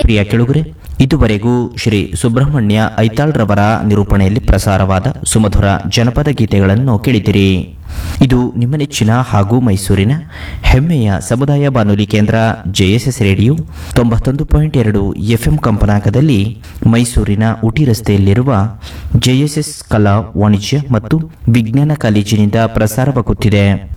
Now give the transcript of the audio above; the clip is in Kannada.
ಪ್ರಿಯ ಕೆಳುಗರೆ, ಇದುವರೆಗೂ ಶ್ರೀ ಸುಬ್ರಹ್ಮಣ್ಯ ಐತಾಳ್ರವರ ನಿರೂಪಣೆಯಲ್ಲಿ ಪ್ರಸಾರವಾದ ಸುಮಧುರ ಜನಪದ ಗೀತೆಗಳನ್ನು ಕೇಳಿದಿರಿ. ಇದು ನಿಮ್ಮ ನೆಚ್ಚಿನ ಹಾಗೂ ಮೈಸೂರಿನ ಹೆಮ್ಮೆಯ ಸಮುದಾಯ ಬಾನುಲಿ ಕೇಂದ್ರ ಜೆಎಸ್ಎಸ್ ರೇಡಿಯೋ 91.2 FM ಕಂಪನಾಂಕದಲ್ಲಿ ಮೈಸೂರಿನ ಉಟಿ ರಸ್ತೆಯಲ್ಲಿರುವ ಜೆಎಸ್ಎಸ್ ಕಲಾ ವಾಣಿಜ್ಯ ಮತ್ತು ವಿಜ್ಞಾನ ಕಾಲೇಜಿನಿಂದ ಪ್ರಸಾರವಾಗುತ್ತಿದೆ.